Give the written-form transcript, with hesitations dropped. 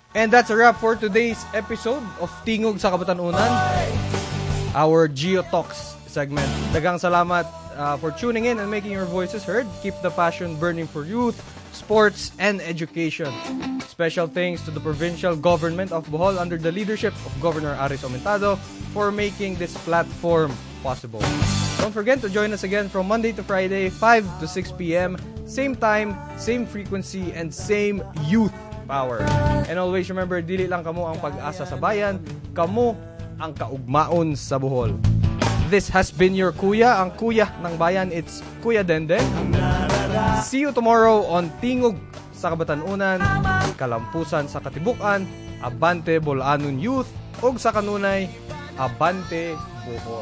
And that's a wrap for today's episode of Tingog sa Kabatanunan, our Geo Talks segment. Daghang salamat for tuning in and making your voices heard. Keep the passion burning for youth, sports, and education. Special thanks to the provincial government of Bohol under the leadership of Governor Aris Aumentado for making this platform possible. Don't forget to join us again from Monday to Friday, 5 to 6 p.m. Same time, same frequency, and same youth power. And always remember, dili lang kamo ang pag-asa sa bayan, kamo ang kaugmaon sa Bohol. This has been your kuya, ang kuya ng bayan. It's Kuya Denden. See you tomorrow on Tingog sa Kabatanunan, Kalampusan sa Katibukan, Abante Bolanon Youth, ug sa kanunay, Abante Bohol.